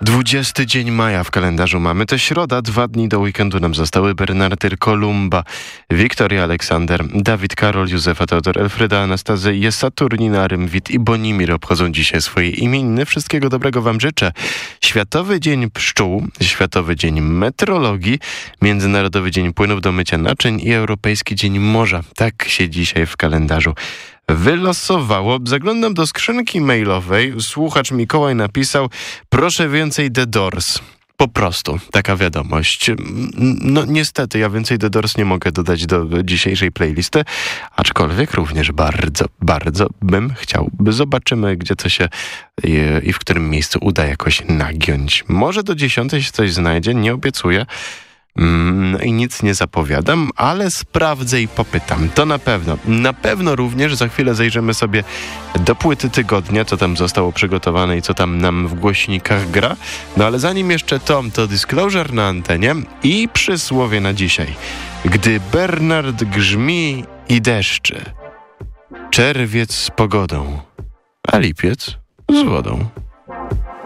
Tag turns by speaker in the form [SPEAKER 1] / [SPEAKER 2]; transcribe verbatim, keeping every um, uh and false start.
[SPEAKER 1] dwudziesty dzień maja w kalendarzu mamy. To środa, dwa dni do weekendu nam zostały. Bernardy Kolumba, Wiktoria Aleksander, Dawid Karol, Józefa Teodor, Elfryda Anastazy, Saturnina Rymwit i Bonimir obchodzą dzisiaj swoje imieniny. Wszystkiego dobrego wam życzę. Światowy Dzień Pszczół, Światowy Dzień Metrologii, Międzynarodowy Dzień Płynów do mycia naczyń i Europejski Dzień Morza. Tak się dzisiaj w kalendarzu wylosowało. Zaglądam do skrzynki mailowej. Słuchacz Mikołaj napisał: proszę więcej The Doors. Po prostu taka wiadomość. No niestety ja więcej The Doors nie mogę dodać do dzisiejszej playlisty, aczkolwiek również bardzo, bardzo bym chciał. Zobaczymy, gdzie to się i, i w którym miejscu uda jakoś nagiąć. Może do dziesiątej się coś znajdzie, nie obiecuję. No i nic nie zapowiadam, ale sprawdzę i popytam. To na pewno. Na pewno również za chwilę zajrzymy sobie do płyty tygodnia, co tam zostało przygotowane i co tam nam w głośnikach gra. No ale zanim jeszcze to, to Disclosure na antenie i przysłowie na dzisiaj. Gdy Bernard grzmi i deszczy, czerwiec z pogodą, a lipiec z wodą.